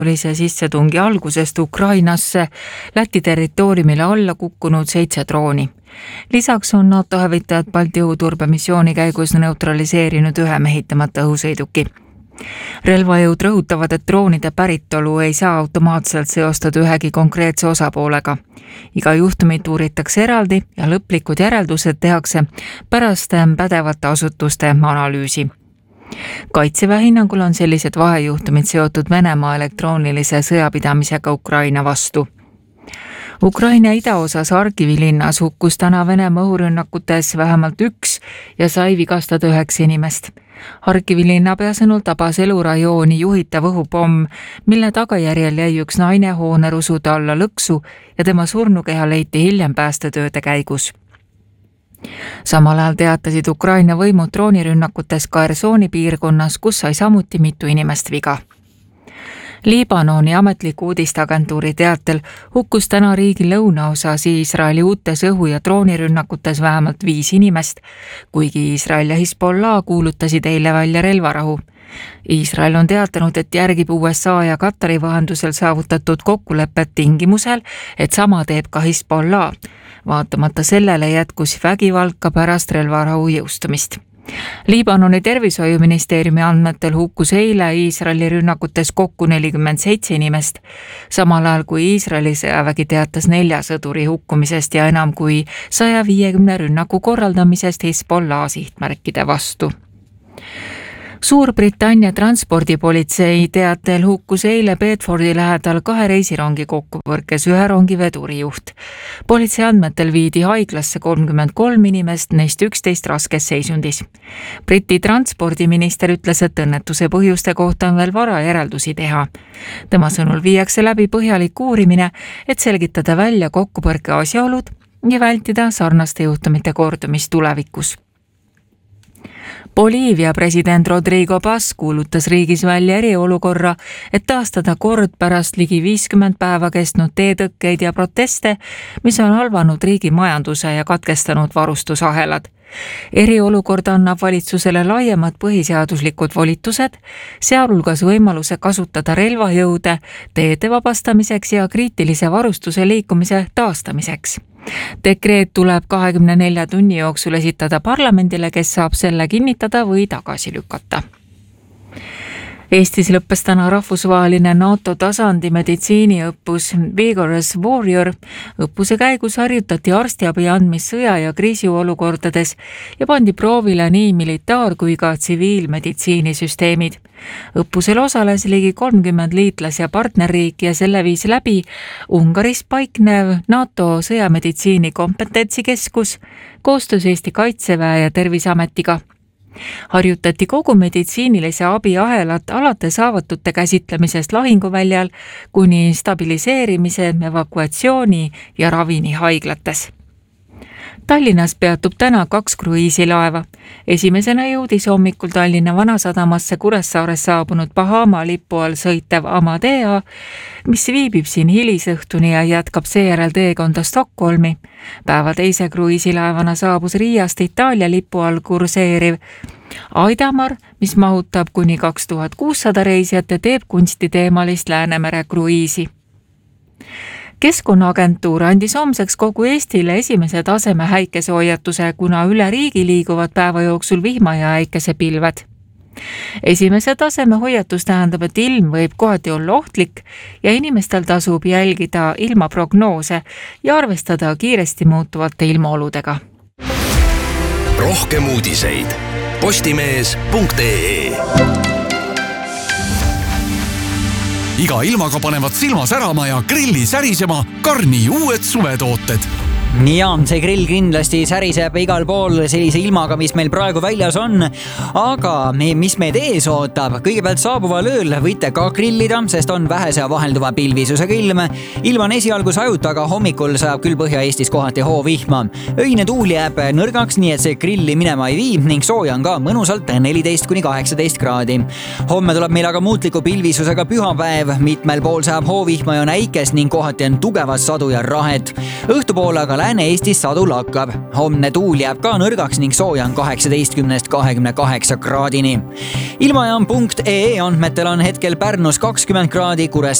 sissetungi algusest Ukrainasse Läti territooriumile alla kukkunud 7 drooni. Lisaks on NATO hävitajad Balti õhuturbemissiooni käigus neutraliseerinud 1 mehitamata õhusõiduki. Relvajõud rõhutavad, et droonide päritolu ei saa automaatselt seostada ühegi konkreetse osapoolega. Iga juhtumit uuritakse eraldi ja lõplikud järeldused tehakse pärast pädevate asutuste analüüsi. Kaitseväe hinnangul on sellised vahejuhtumid seotud Venemaa elektroonilise sõjapidamisega Ukraina vastu. Ukraina idaosas Harkivi linnas hukkus täna Venemaa õhurünnakutes vähemalt 1 ja sai vigastada 9 inimest. Harkivi linnapea sõnul tabas elurajooni juhitav õhupomm, mille tagajärjel jäi 1 naine hoonerusude alla lõksu ja tema surnukeha leiti hiljem päästetööde käigus. Samal ajal teatasid Ukraina võimud droonirünnakutes Khersoni piirkonnas, kus sai samuti mitu inimest viga. Liibanoni ametliku uudisteagentuuri teatel hukkus täna riigi lõunaosas Iisraeli uutes õhu- ja droonirünnakutes vähemalt 5 inimest, kuigi Iisrael ja Hezbollah kuulutasid eile välja relvarahu. Iisrael on teatanud, et järgib USA ja Katari vahendusel saavutatud kokkulepet tingimusel, et sama teeb ka Hezbollah. Vaatamata sellele jätkus vägivald ka pärast relvarahu jõustumist. Liibanoni tervishoiuministeeriumi andmetel hukkus eile Iisraeli rünnakutes kokku 47 inimest, samal ajal kui Iisraeli sõjavägi teatas 4 sõduri hukkumisest ja enam kui 150 rünnaku korraldamisest Hezbollah sihtmärkide vastu. Suurbritannia transpordipolitsei teatel hukkus eile Bedfordi lähedal 2 reisirongi kokkupõrkes 1 rongi vedurijuht. Politsei andmetel viidi haiglasse 33 inimest, neist 11 raskes seisundis. Briti transpordiminister ütles, et õnnetuse põhjuste kohta on veel vara järeldusi teha. Tema sõnul viiakse läbi põhjalik uurimine, et selgitada välja kokkupõrke asjaolud ja vältida sarnaste juhtumite kordumist tulevikus. Boliivia president Rodrigo Paz kuulutas riigis välja eriolukorra, et taastada kord pärast ligi 50 päeva kestnud teetõkkeid ja proteste, mis on halvanud riigi majanduse ja katkestanud varustusahelad. Eriolukord annab valitsusele laiemad põhiseaduslikud volitused, sealhulgas võimaluse kasutada relvajõude teede vabastamiseks ja kriitilise varustuse liikumise taastamiseks. Dekreet tuleb 24 tunni jooksul esitada parlamendile, kes saab selle kinnitada või tagasi lükata. Eestis lõppes täna rahvusvaheline NATO tasandi meditsiiniõppus Vigorous Warrior. Õppuse käigus harjutati arstiabi andmist sõja- ja kriisiolukordades ja pandi proovile nii militaar- kui ka tsiviilmeditsiinisüsteemid. Õppusel osales ligi 30 liitlas- ja partnerriiki ja selle viis läbi Ungaris paiknev NATO sõjameditsiini kompetentsikeskus koostöös Eesti Kaitseväe ja Terviseametiga. Harjutati kogu meditsiinilise abi ahelat alates haavatute käsitlemisest lahinguväljal kuni stabiliseerimise, evakuatsiooni ja ravini haiglates. Tallinnas peatub täna 2 kruiisilaeva. Esimesena jõudis hommikul Tallinna Vanasadamasse Kuressaares saabunud Bahama lipu all sõitev Amadea, mis viibib siin hilisõhtuni ja jätkab seejärel teekonda Stockholmi. Päeva teise kruiisilaevana saabus Riiast Itaalia lipu all kurseeriv Aidamar, mis mahutab kuni 2600 reisijat ja teeb kunstiteemalist Läänemere kruiisi. Keskkonnaagentuur andis homseks kogu Eestile esimese taseme häikesehoiatuse, kuna üle riigi liiguvad päeva jooksul vihma- ja äikesepilved. Esimese taseme hoiatus tähendab, et ilm võib kohati olla ohtlik ja inimestel tasub jälgida ilmaprognoose ja arvestada kiiresti muutuvate ilmaoludega. Rohkem uudiseid postimees.ee. Iga ilmaga panevad silma särama ja grilli särisema Karni uued suvetooted. Ja see grill kindlasti säriseb igal pool sellise ilmaga, mis meil praegu väljas on, aga mis meid ees ootab? Kõigepealt saabuval ööl võite ka grillida, sest on vähese vahelduva pilvisusega ilm. Ilm on esialgu sajut, aga hommikul sajab küll Põhja-Eestis kohati hoovihma. Öine tuul jääb nõrgaks, nii et see grilli minema ei vii ning sooja on ka mõnusalt 14–18 kraadi. Homme tuleb meil aga muutliku pilvisusega pühapäev, mitmel pool sajab hoovihma ja on äikest ning kohati on tugevad sadu ja rahed. Õhtupoole aga Lääne-Eestis sadu lakkab. Homne tuul jääb ka nõrgaks ning sooja on 18–28 kraadini. Ilmajaam.ee andmetel on hetkel Pärnus 20 kraadi,